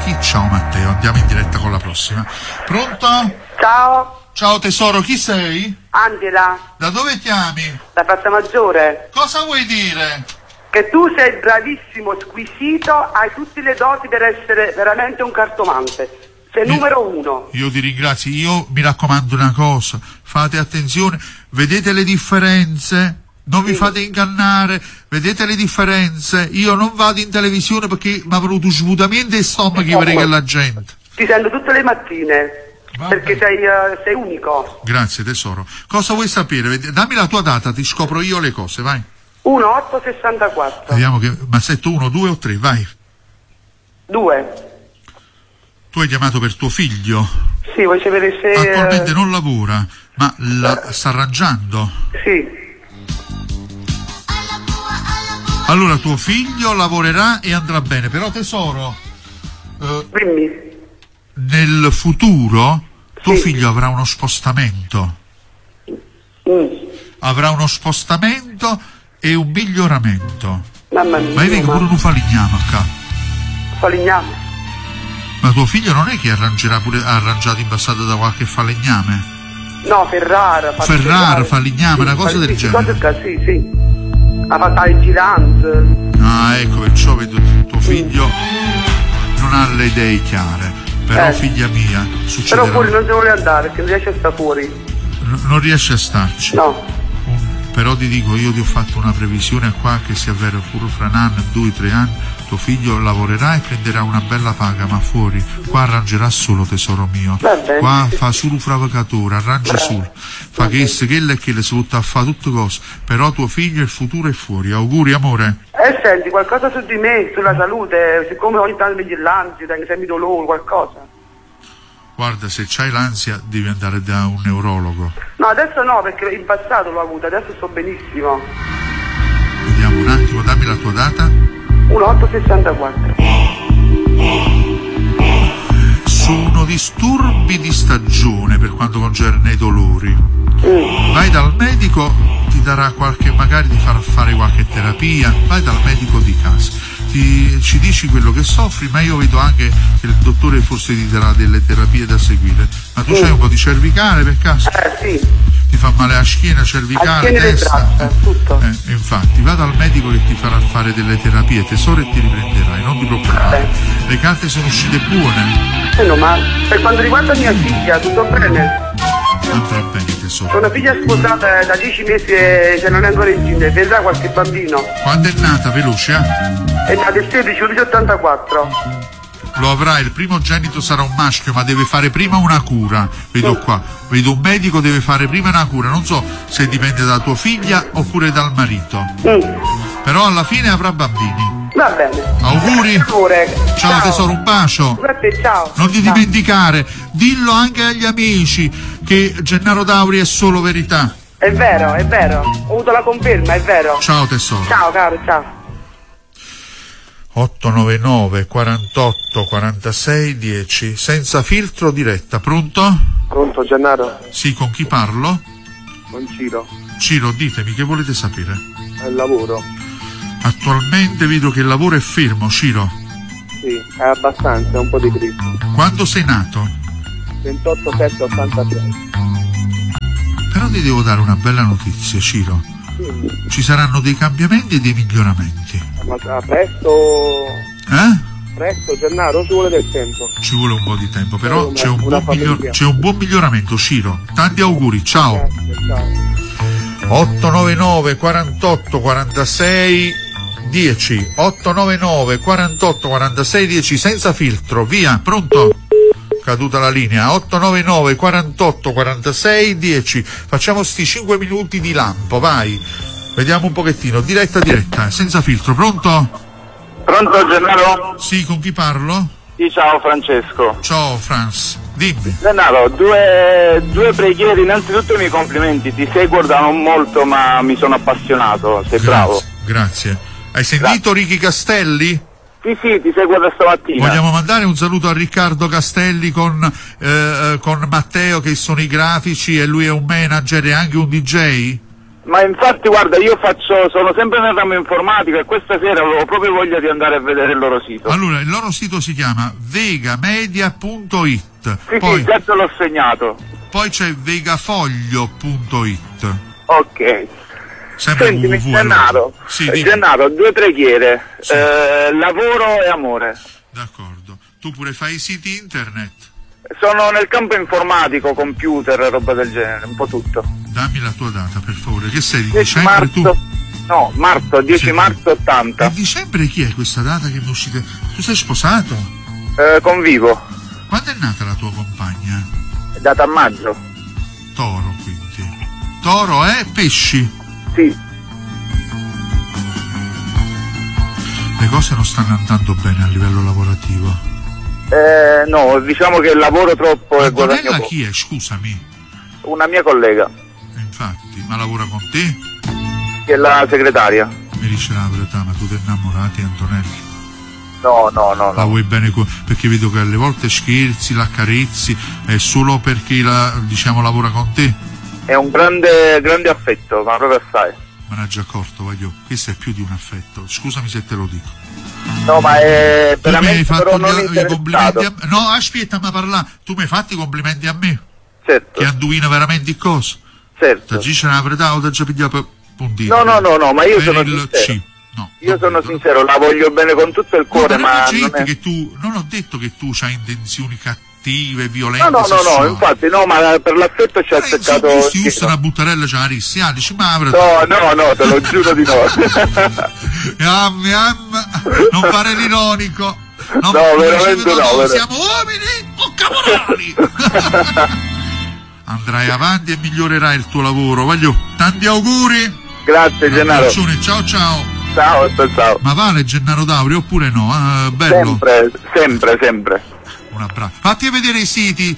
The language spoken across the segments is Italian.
chi? Ciao Matteo, andiamo in diretta con la prossima. Pronto? Ciao. Ciao tesoro, chi sei? Angela. Da dove chiami? Da Frattamaggiore. Cosa vuoi dire? Che tu sei bravissimo, squisito, hai tutte le doti per essere veramente un cartomante. Sei numero uno. Io ti ringrazio, io mi raccomando una cosa, fate attenzione, vedete le differenze? Non vi fate ingannare, vedete le differenze? Io non vado in televisione perché mi ha venuto svuotamento e stomaco che la gente. Ti sento tutte le mattine. Perché sei unico. Grazie tesoro. Cosa vuoi sapere? Dammi la tua data, ti scopro io le cose, vai. 1864. Vediamo che... Ma sei tu 1, 2 o 3, vai. 2. Tu hai chiamato per tuo figlio? Sì, vuoi sapere se... Attualmente non lavora, ma sta arrangiando? Sì. Allora tuo figlio lavorerà e andrà bene, però tesoro... Dimmi. Nel futuro tuo figlio avrà uno spostamento. Avrà uno spostamento e un miglioramento. Mamma mia. Ma vedi che pure un falegname qua. Falegname? Ma tuo figlio non è che ha arrangiato in passato da qualche falegname? No, Ferrara, falegname, una cosa del genere. Sì. Ha fatto le giranze. Ah, ecco, perciò vedo tuo figlio non ha le idee chiare. Però figlia mia, succederà. Però fuori non si vuole andare, perché non riesce a stare fuori. Non riesce a starci. No. Però ti dico, io ti ho fatto una previsione qua che si avvera pure fra un anno, 2, 3 anni, tuo figlio lavorerà e prenderà una bella paga, ma fuori, qua arrangerà solo tesoro mio. Qua fa solo fravocatura, arrangia solo. Fa che quella e quella si butta a fare tutte cose. Però tuo figlio il futuro è fuori. Auguri amore. Senti, qualcosa su di me, sulla salute, siccome ogni tanto mi viene l'ansia, tengo sempre dolore, qualcosa. Guarda, se c'hai l'ansia devi andare da un neurologo. No, adesso no, perché in passato l'ho avuta, adesso sto benissimo. Vediamo un attimo, dammi la tua data. 1864. Sono disturbi di stagione per quanto concerne i dolori. Vai dal medico, ti darà qualche, magari ti farà fare qualche terapia. Vai dal medico di casa. Ci dici quello che soffri, ma io vedo anche che il dottore forse ti darà delle terapie da seguire. Ma tu c'hai un po' di cervicale per caso? Sì. Ti fa male la schiena, cervicale, testa? Tutto. Infatti, va dal medico che ti farà fare delle terapie, tesoro, e ti riprenderai, non ti preoccupare. Le carte sono uscite buone. No, ma per quanto riguarda mia figlia, tutto bene? Andrà bene, tesoro. Sono figlia sposata da 10 mesi e non è ancora incinta, vedrà qualche bambino. Quando è nata, veloce, È nata il 16 luglio 84. Lo avrà, il primogenito sarà un maschio, ma deve fare prima una cura. Vedo qua, vedo un medico, deve fare prima una cura. Non so se dipende da tua figlia oppure dal marito. Però alla fine avrà bambini. Va bene. Auguri. Ciao tesoro, un bacio. Grazie, ciao. Non ti dimenticare, dillo anche agli amici che Gennaro Dauri è solo verità. È vero, ho avuto la conferma, è vero. Ciao tesoro. Ciao caro, ciao. 899 48 46 10 senza filtro diretta. Pronto? Pronto Gennaro? Sì, con chi parlo? Con Ciro. Ciro, ditemi, che volete sapere? È il lavoro. Attualmente vedo che il lavoro è fermo, Ciro. Sì, è abbastanza, è un po' di crisi. Quando sei nato? 28/7/86. Però ti devo dare una bella notizia, Ciro. Ci saranno dei cambiamenti e dei miglioramenti. Ma presto... Presto, Gennaro, ci vuole del tempo. Ci vuole un po' di tempo, però c'è un buon miglioramento, Ciro. Tanti auguri, ciao. Grazie, ciao. 899 48 46 10 899 48 46 10 senza filtro, via, pronto? Caduta la linea. 899 48 46 10. Facciamo sti 5 minuti di lampo, vai. Vediamo un pochettino, diretta, senza filtro, pronto? Pronto Gennaro? Sì, con chi parlo? Sì, ciao Francesco. Ciao Franz, dimmi. Gennaro, due preghiere. Innanzitutto i miei complimenti, ti seguo da non molto ma mi sono appassionato, sei bravo. Grazie. Hai sentito Ricky Castelli? Sì, ti seguo da stamattina. Vogliamo mandare un saluto a Riccardo Castelli con Matteo che sono i grafici e lui è un manager e anche un DJ? Ma infatti guarda, sono sempre nel ramo informatico e questa sera avevo proprio voglia di andare a vedere il loro sito. Allora, il loro sito si chiama vegamedia.it. Sì, già te l'ho segnato. Poi c'è vegafoglio.it. Ok. Sempre Sentimi, Gennaro, Gennaro, 2 preghiere. Sì. Lavoro e amore. D'accordo. Tu pure fai i siti internet? Sono nel campo informatico, computer, roba del genere, un po' tutto. Dammi la tua data, per favore. Che sei di 10 dicembre marzo, tu? No, marzo, 10 marzo 80. E dicembre chi è questa data che mi uscite? Tu sei sposato? Convivo. Quando è nata la tua compagna? È data a maggio. Toro, quindi. Toro è pesci? Sì. Le cose non stanno andando bene a livello lavorativo. No, diciamo che lavoro troppo e guadagno Antonella poco. chi è? Scusami. Una mia collega, Infatti, ma lavora con te? che è la segretaria. Mi dice la verità, ma tu ti innamorati, Antonella? No. La vuoi bene perché vedo che alle volte scherzi, la accarezzi, è solo perché lavora con te? È un grande affetto, ma proprio assai. Me ne ha già accorto, voglio. Questo è più di un affetto. Scusami se te lo dico. No, ma è Tu mi hai veramente fatto però non i complimenti interessato. No, aspetta, ma parla. Tu mi hai fatto i complimenti a me? Certo, Che indovina veramente cosa? certo. Ti dice la verità o ti già pigliato puntino? No, ma io Per sono il sincero. C. No, Io non sono credo. sincero, la voglio bene con tutto il cuore, No, ma gente non è... che tu non ho detto che tu hai intenzioni cattive, violente, No, sessuali. infatti no, ma per l'affetto ci ha azzeccato. Si usa una buttarella c'è la rissia, dici ma No, te lo giuro di no. non fare l'ironico. No, veramente no. Siamo uomini o caporali. Andrai avanti e migliorerai il tuo lavoro. Voglio tanti auguri. Grazie Gennaro. Abbraccione, ciao. Ciao. Ma vale Gennaro Dauri oppure no? Bello. Sempre. Un abbraccio. Fatti vedere i siti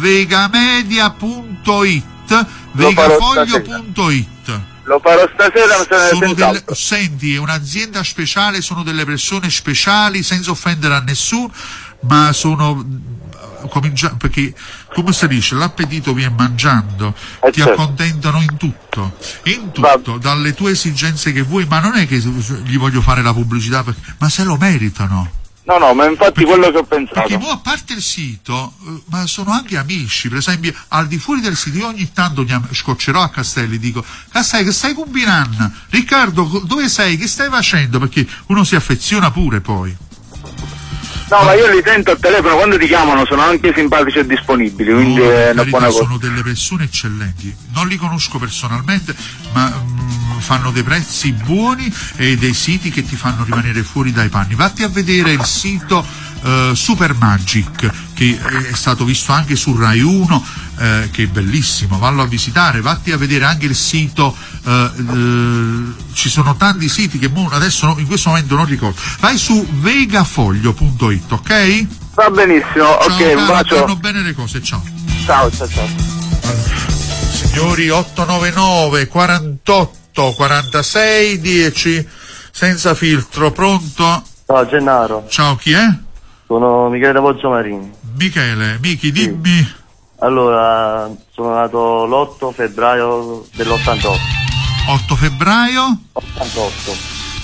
vegamedia.it, Lo farò vegafoglio.it. Lo farò stasera, senz'altro. Senti, è un'azienda speciale, sono delle persone speciali, senza offendere a nessuno, ma sono perché come si dice, l'appetito viene mangiando, ti certo. accontentano in tutto, dalle tue esigenze che vuoi, ma non è che gli voglio fare la pubblicità, ma se lo meritano. No, ma infatti quello che ho pensato. Perché poi a parte il sito, ma sono anche amici, per esempio al di fuori del sito io ogni tanto scoccerò a Castelli, dico Castelli che stai combinando? Riccardo dove sei? Che stai facendo? Perché uno si affeziona pure poi. No, ma io li sento al telefono, quando ti chiamano sono anche simpatici e disponibili, quindi è una buona cosa. Sono delle persone eccellenti, non li conosco personalmente, ma fanno dei prezzi buoni e dei siti che ti fanno rimanere fuori dai panni. Vatti a vedere il sito Super Magic, che è stato visto anche su Rai 1, che è bellissimo, vallo a visitare. Vatti a vedere anche il sito, ci sono tanti siti che adesso in questo momento non ricordo. Vai su vegafoglio.it, ok? Va benissimo, Ciao, ok, un bacio. vanno bene le cose, ciao. Ciao. Signori, 899 48 46 10 senza filtro, pronto? Ciao Gennaro, Ciao, chi è? sono Michele da Poggio Marini. Michele, Michi, dimmi. Allora, sono nato l'8 febbraio dell'88. 8 febbraio? 88.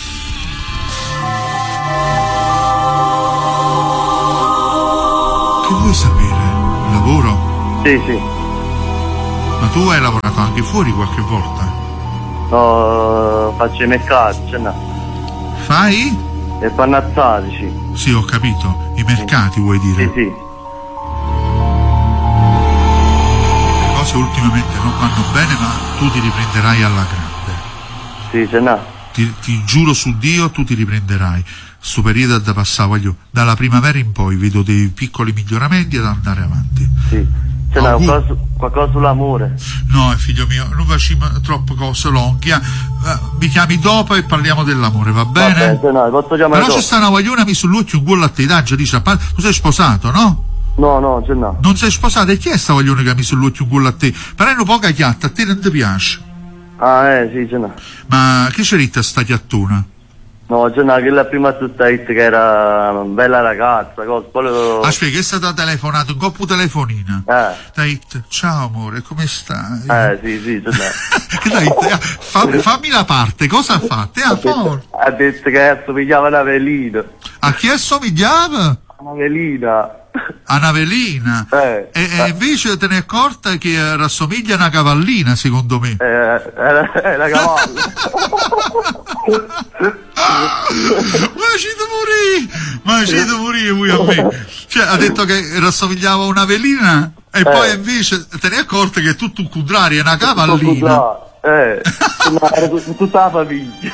Che vuoi sapere? Il lavoro? Sì. Ma tu hai lavorato anche fuori qualche volta? No, faccio i mercati, Gennaro. Fai? E pannazzati, sì. Sì, ho capito. I mercati vuoi dire? Sì. Le cose ultimamente non vanno bene, ma tu ti riprenderai alla grande. Sì, Gennaro. Ti giuro su Dio, tu ti riprenderai. Sto periodo da passare, voglio, dalla primavera in poi vedo dei piccoli miglioramenti ad andare avanti. Sì. Gennaro, qualcosa sull'amore. No, figlio mio, non facciamo troppe cose lunghe. Mi chiami dopo e parliamo dell'amore, va bene? Gennaro, posso chiamare Però dopo? c'è sta una vogliona mi sull'occhio un gol a te, dai, dice, tu sei sposato, no? No, Gennaro. Non sei sposato? E chi è sta voglione che mi sull'occhio un gol a te? Però è una poca chiatta, a te non ti piace. Ah, sì, Gennaro. Ma che c'è ritta sta chiattona? No, Gennaro, che la prima stai che era una bella ragazza, cosa. Poi... Aspetta, che è stata telefonata, un coppo telefonina. Ciao amore, come stai? Sì, Gennaro. Fammi la parte, cosa ha fatto? Ha detto che assomigliava a una velina. A chi assomigliava? Una velina. A una velina? E invece te ne è accorta che rassomiglia a una cavallina, secondo me. È una cavalla. Ma ci devo morire pure a me. Cioè, ha detto che rassomigliava a una velina e poi invece te ne è accorta che è tutto un contrario, è una cavallina. Era tutta la famiglia.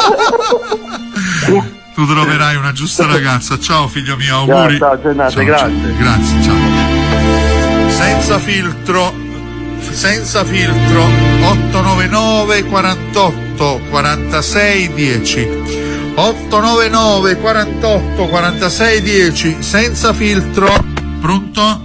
Tu troverai una giusta ragazza. Ciao figlio mio, auguri. Ciao, Gennaro, grazie. Grazie, ciao. Senza filtro 899 48 46 10 899 48 46 10 senza filtro. Pronto?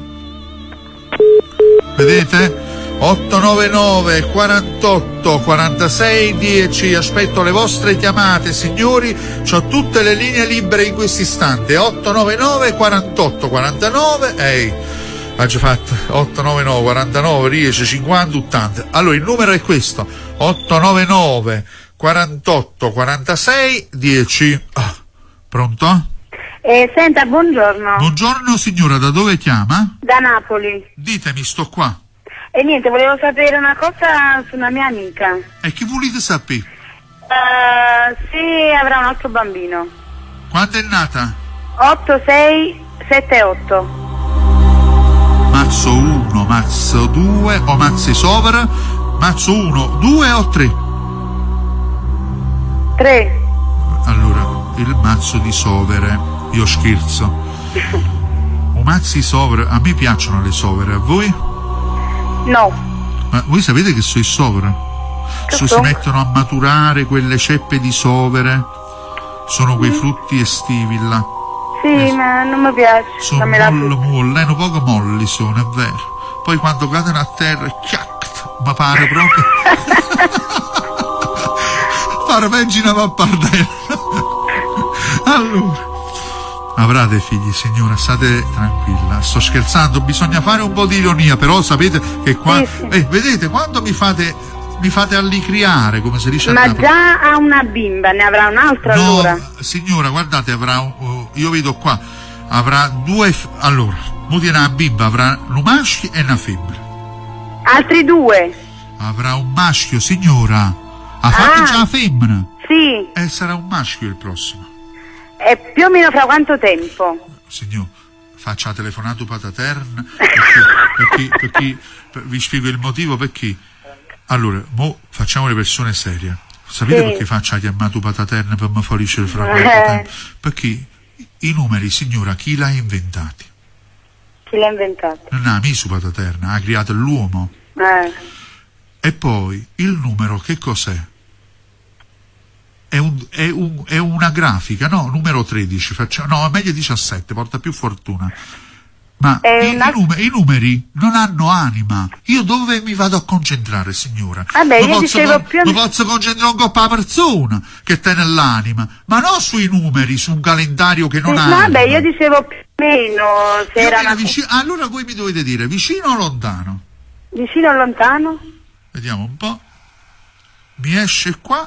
Vedete? 899 48 46 10. Aspetto le vostre chiamate, signori. C'ho tutte le linee libere in questo istante. 899 48 49. Ha già fatto 899 49 10 50 80. Allora il numero è questo: 899 48 46 10. Pronto? Senta, buongiorno. Buongiorno signora, da dove chiama? Da Napoli. Ditemi, sto qua. E niente, volevo sapere una cosa su una mia amica. E che volete sapere? Se avrà un altro bambino. Quando è nata? 8678. Mazzo 1, mazzo 2 o mazzi sopra? Mazzo 1, 2 o 3? 3. Allora, il mazzo di sovere. Io scherzo. Un mazzi sovere, a me piacciono le sovere, a voi? No. Ma voi sapete che sono i sovere? Si mettono a maturare quelle ceppe di sovere. Sono quei frutti estivi là. Sì, ma non mi piace. Sono molli, poco molli sono, è vero. Poi quando cadono a terra, ma pare proprio. Pare peggio una pappardella. Allora. Avrà dei figli, signora, state tranquilla. Sto scherzando, bisogna fare un po' di ironia, però sapete che qua. Sì. Vedete, quando mi fate allicriare, come si dice. Ma già ha una bimba, ne avrà un'altra allora? Signora, guardate, io vedo qua, avrà due. Allora, mo tiene una bimba, avrà un maschio e una femmina. Altri 2? Avrà un maschio, signora. Ha fatto già la femmina? Sì. E sarà un maschio il prossimo. E più o meno fra quanto tempo? Signor, faccia la telefonata pataterna perché vi spiego il motivo perché. Allora, mo facciamo le persone serie. Sapete perché faccia la chiamata pataterna per me felice fra quanto tempo? Perché i numeri, signora, chi l'ha inventati? Chi l'ha inventati? Non ha misu pataterna, ha creato l'uomo. E poi il numero che cos'è? È una grafica, no? Numero 13, no, meglio 17, porta più fortuna. Ma i numeri non hanno anima. Io dove mi vado a concentrare, signora? Vabbè, io dicevo mi posso concentrare un po' per la persona che sta nell'anima, ma non sui numeri, su un calendario che non ha anima. Vabbè, io dicevo più o meno se era allora voi mi dovete dire vicino o lontano? Vicino o lontano? Vediamo un po'. Mi esce qua.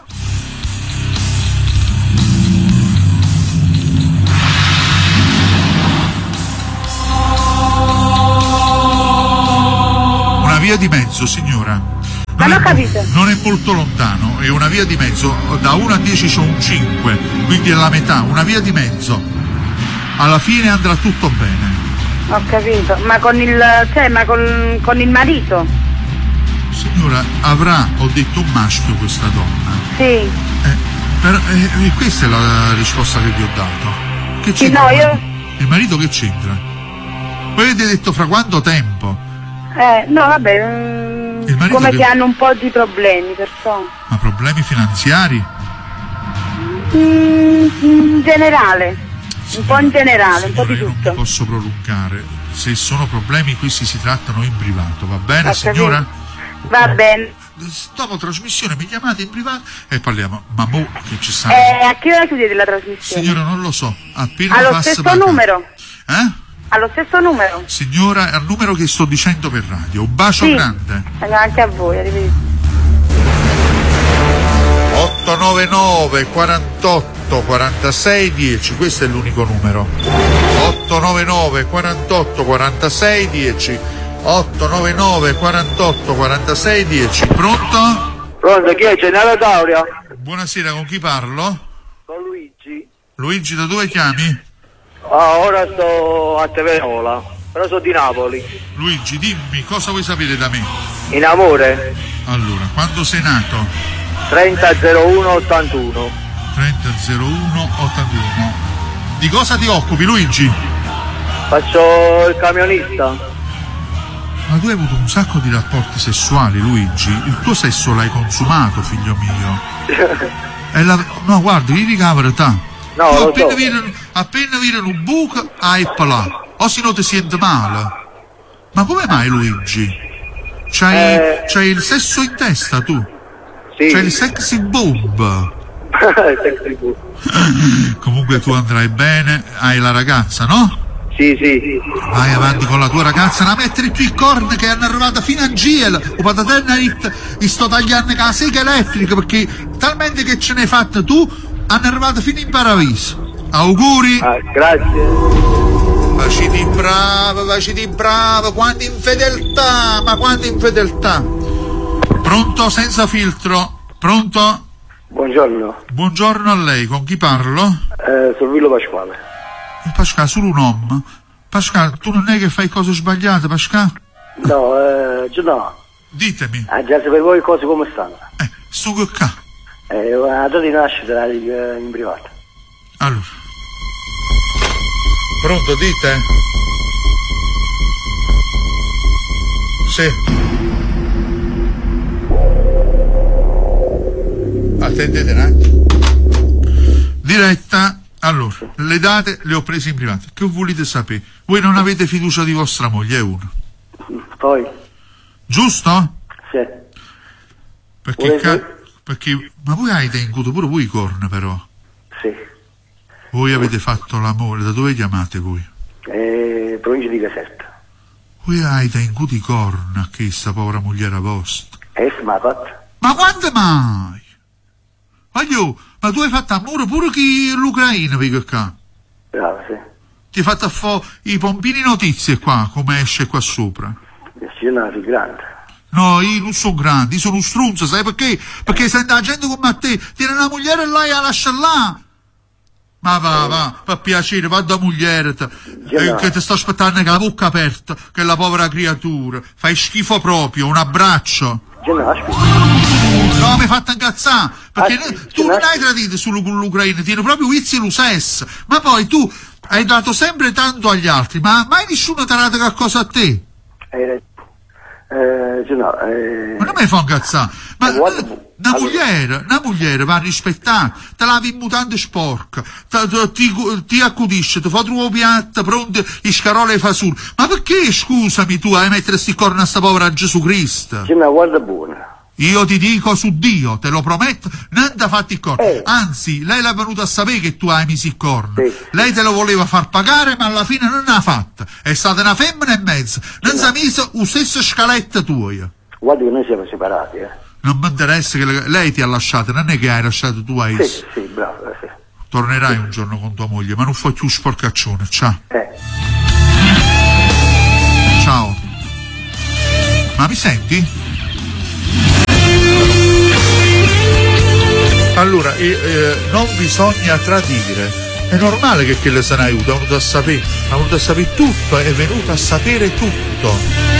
Una via di mezzo, signora. Non ho capito. Non è molto lontano, è una via di mezzo. Da 1 a 10 c'è un 5, quindi è la metà, una via di mezzo. Alla fine andrà tutto bene. Ho capito, ma con il marito? Signora, avrà, ho detto, un maschio questa donna. Sì. Questa è la risposta che vi ho dato. Che c'entra? No, io... Il marito che c'entra? Voi avete detto fra quanto tempo? No, vabbè, come che hanno un po' di problemi, perciò. Ma problemi finanziari? In generale, un po' in generale, un po' di tutto. Non posso prolungare. Se sono problemi questi si trattano in privato, va bene, signora? Va bene. dopo trasmissione mi chiamate in privato e parliamo. Ma mo che ci sta? A che ora chiudete la trasmissione? Signora, non lo so. Appena allo passa stesso numero? Allo stesso numero? Signora, al numero che sto dicendo per radio. Un bacio grande. Anche a voi, arrivederci. 899 48 46 10, questo è l'unico numero. 899 48 46 10. 899 48 46 10. Pronto? Pronto, chi è? Gennaro Tauria? Buonasera, con chi parlo? Con Luigi. Luigi, da dove chiami? Ora sto a Teverola, però sono di Napoli. Luigi, dimmi, cosa vuoi sapere da me? In amore? Allora, quando sei nato? 30-01-81. 30-01-81. Di cosa ti occupi, Luigi? Faccio il camionista. Ma tu hai avuto un sacco di rapporti sessuali, Luigi. Il tuo sesso l'hai consumato, figlio mio. No, guarda, devi caverità. No, tu lo appena vedi un buco, hai là. O se no ti senti male. Ma come mai, Luigi? C'hai il sesso in testa, tu? Sì. C'hai il sexy boob. Sexy boob. Comunque tu andrai bene, hai la ragazza, no? Sì. Vai avanti con la tua ragazza, non mettere più i corni che hanno arrivato fino a Giel. O pataterna gli sto tagliando con la sega elettrica, perché talmente che ce n'hai fatta tu, hanno arrivato fino in paradiso. Auguri. Grazie. Faciti bravo, quanta infedeltà, ma quanta infedeltà. Pronto, senza filtro. Pronto? Buongiorno. Buongiorno a lei, con chi parlo? Sorvillo Pasquale. Pascal, solo un uomo. Pascal, tu non è che fai cose sbagliate, Pascal? No, no. Ditemi. Già per voi cose come stanno? Sto che qua. La data di nascita in privato. Allora. Pronto, dite? Sì. Attendete un attimo. Diretta. Allora, le date le ho prese in privato. Che volete sapere? Voi non avete fiducia di vostra moglie, è uno. Poi? Giusto? Sì. Perché ma voi avete incuto pure voi i corna, però. Sì. Voi avete fatto l'amore, da dove chiamate voi? Provincia di Caserta. Voi avete incuto i corna che sta povera mogliera vostra. Ma quando mai? Ma tu hai fatto amore pure con l'Ucraina, perché qua? Bravo, sì. Ti hai fatto i pompini notizie qua, come esce qua sopra. Io non sono grande. No, io non sono grande, io sono un strunzo, sai perché? Perché senti la gente come a te, tiene una moglie e la lascia là. Ma va, per piacere, va da moglie, che ti sto aspettando con la bocca aperta, che è la povera creatura. Fai schifo proprio, un abbraccio. No, mi hai fatto incazzare, perché tu non hai tradito solo con l'Ucraina, tieni proprio vizi lo stesso, ma poi tu hai dato sempre tanto agli altri, ma mai nessuno ti ha dato qualcosa a te? Ma non mi fa incazzare, ma una moglie va rispettata, te lavi in mutande sporca, ti accudisce, ti fa trovare piatta, pronto, i scarole e fasulli, ma perché, scusami, tu hai mettere sti corna a sta povera Gesù Cristo? Guarda buona. Io ti dico su Dio, te lo prometto, non ti ha fatto il corno. Anzi, lei l'ha venuto a sapere che tu hai messo il corno. Lei te lo voleva far pagare, ma alla fine non l'ha fatta. È stata una femmina e mezza. Non si è messo lo stesso scaletta tua. Guarda che noi siamo separati, Non mi interessa che lei ti ha lasciato, non è che hai lasciato tu a esso. Sì, bravo, sì. Tornerai un giorno con tua moglie, ma non fai più sporcaccione. Ciao. Ciao. Ma mi senti? Allora, non bisogna tradire. È normale che le se ne aiuta, ha venuto a sapere tutto, è venuto a sapere tutto.